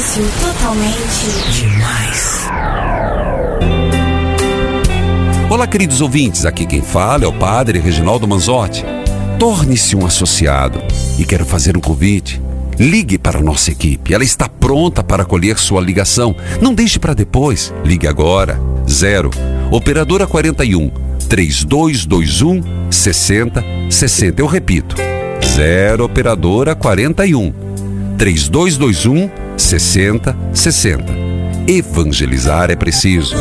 Anúncio totalmente demais. Olá, queridos ouvintes, aqui quem fala é o Padre Reginaldo Manzotti. Torne-se um associado e quero fazer um convite. Ligue para a nossa equipe, ela está pronta para acolher sua ligação. Não deixe para depois, ligue agora. 0 Operadora 41 3221 6060. Eu repito, 0 Operadora 41 3221 6060. Evangelizar é preciso.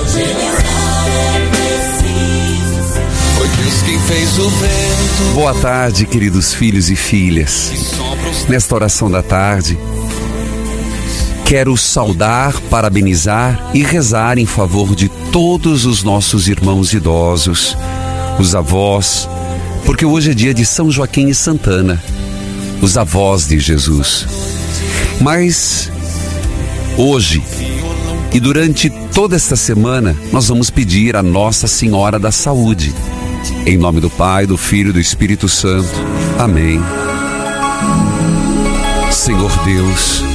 Boa tarde, queridos filhos e filhas. Nesta oração da tarde, quero saudar, parabenizar e rezar em favor de todos os nossos irmãos idosos, os avós, porque hoje é dia de São Joaquim e Santana, os avós de Jesus. Mas hoje e durante toda esta semana, nós vamos pedir a Nossa Senhora da Saúde. Em nome do Pai, do Filho e do Espírito Santo. Amém. Senhor Deus,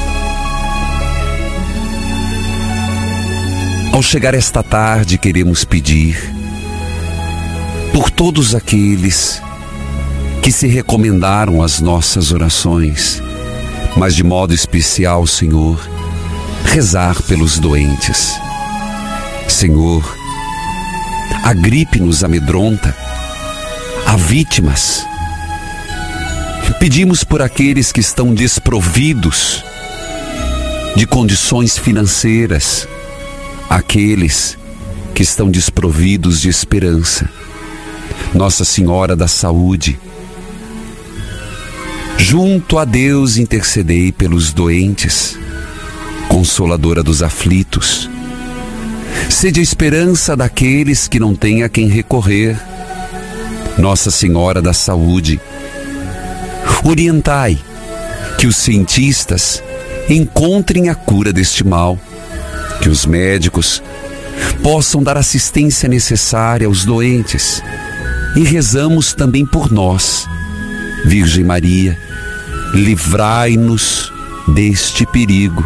ao chegar esta tarde, queremos pedir por todos aqueles que se recomendaram às nossas orações, mas de modo especial, Senhor, rezar pelos doentes. Senhor, a gripe nos amedronta, há vítimas. Pedimos por aqueles que estão desprovidos de condições financeiras, aqueles que estão desprovidos de esperança. Nossa Senhora da Saúde, junto a Deus intercedei pelos doentes, Consoladora dos aflitos. Sede a esperança daqueles que não têm a quem recorrer. Nossa Senhora da Saúde, orientai que os cientistas encontrem a cura deste mal, que os médicos possam dar assistência necessária aos doentes. E rezamos também por nós. Virgem Maria, livrai-nos deste perigo.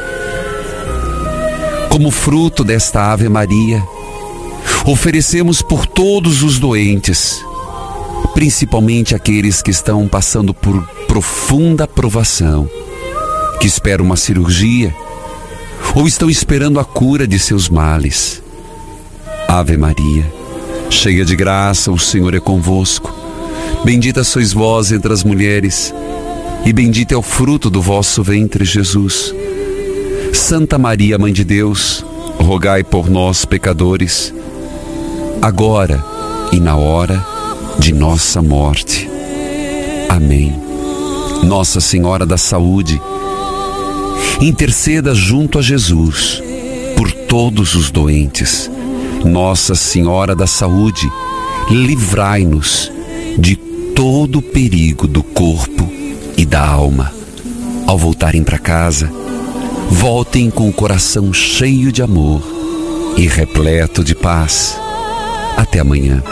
Como fruto desta Ave Maria, oferecemos por todos os doentes, principalmente aqueles que estão passando por profunda provação, que esperam uma cirurgia ou estão esperando a cura de seus males. Ave Maria, cheia de graça, o Senhor é convosco. Bendita sois vós entre as mulheres, e bendito é o fruto do vosso ventre, Jesus. Santa Maria, Mãe de Deus, rogai por nós, pecadores, agora e na hora de nossa morte. Amém. Nossa Senhora da Saúde, interceda junto a Jesus por todos os doentes. Nossa Senhora da Saúde, livrai-nos de todo o perigo do corpo e da alma. Ao voltarem para casa, voltem com o coração cheio de amor e repleto de paz. Até amanhã.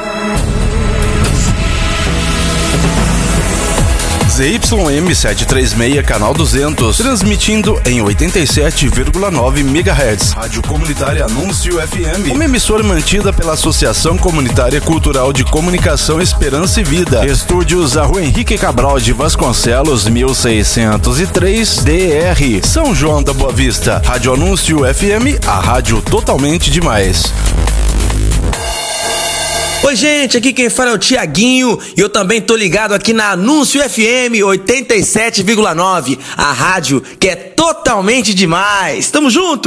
ZYM 736, canal 200, transmitindo em 87,9 MHz. Rádio Comunitária Anúncio FM, uma emissora mantida pela Associação Comunitária Cultural de Comunicação Esperança e Vida. Estúdios a Rua Henrique Cabral de Vasconcelos, 1603, DR, São João da Boa Vista. Rádio Anúncio FM, a rádio totalmente demais. Oi, gente, aqui quem fala é o Tiaguinho e eu também tô ligado aqui na Anúncio FM 87,9, a rádio que é totalmente demais. Tamo junto!